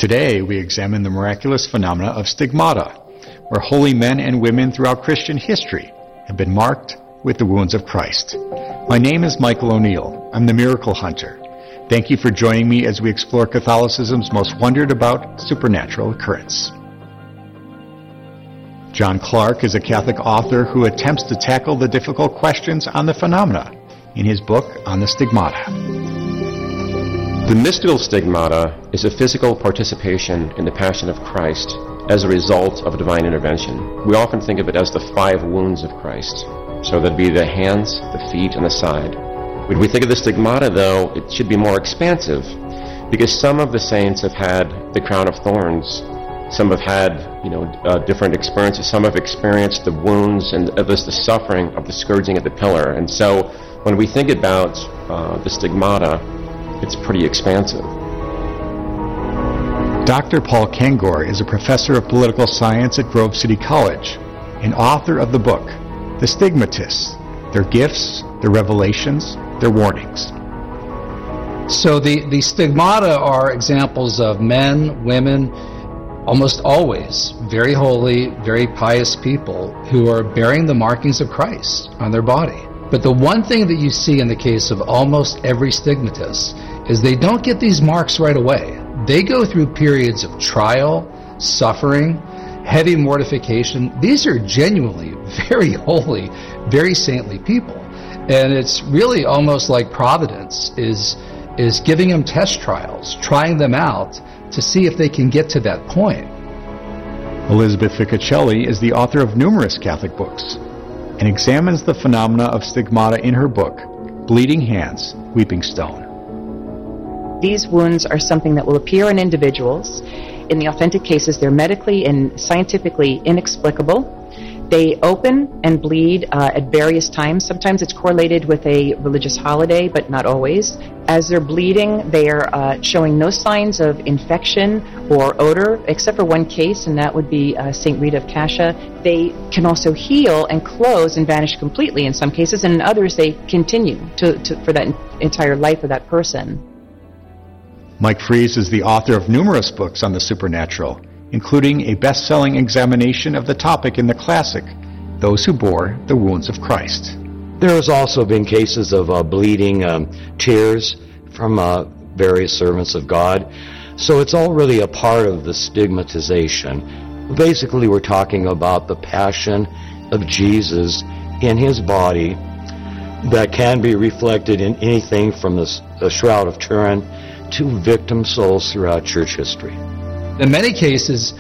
Today, we examine the miraculous phenomena of stigmata, where holy men and women throughout Christian history have been marked with the wounds of Christ. My name is Michael O'Neill. I'm the Miracle Hunter. Thank you for joining me as we explore Catholicism's most wondered about supernatural occurrence. John Clark is a Catholic author who attempts to tackle the difficult questions on the phenomena in his book on the stigmata. The mystical stigmata is a physical participation in the Passion of Christ as a result of divine intervention. We often think of it as the 5 wounds of Christ. So that'd be the hands, the feet, and the side. When we think of the stigmata, though, it should be more expansive, because some of the saints have had the crown of thorns. Some have had, different experiences. Some have experienced the wounds and the suffering of the scourging at the pillar. And so when we think about the stigmata, it's pretty expansive. Dr. Paul Kengor is a professor of political science at Grove City College and author of the book, The Stigmatists, Their Gifts, Their Revelations, Their Warnings. So the stigmata are examples of men, women, almost always very holy, very pious people who are bearing the markings of Christ on their body. But the one thing that you see in the case of almost every stigmatist is they don't get these marks right away. They go through periods of trial, suffering, heavy mortification. These are genuinely very holy, very saintly people. And it's really almost like Providence is giving them test trials, trying them out to see if they can get to that point. Elizabeth Ficocelli is the author of numerous Catholic books and examines the phenomena of stigmata in her book, Bleeding Hands, Weeping Stone. These wounds are something that will appear in individuals. In the authentic cases, they're medically and scientifically inexplicable. They open and bleed at various times. Sometimes it's correlated with a religious holiday, but not always. As they're bleeding, they are showing no signs of infection or odor, except for one case, and that would be St. Rita of Cascia. They can also heal and close and vanish completely in some cases, and in others they continue for that entire life of that person. Mike Fries is the author of numerous books on the supernatural, including a best-selling examination of the topic in the classic, Those Who Bore the Wounds of Christ. There has also been cases of bleeding tears from various servants of God. So it's all really a part of the stigmatization. Basically, we're talking about the passion of Jesus in his body that can be reflected in anything from the Shroud of Turin to victim souls throughout church history. In many cases,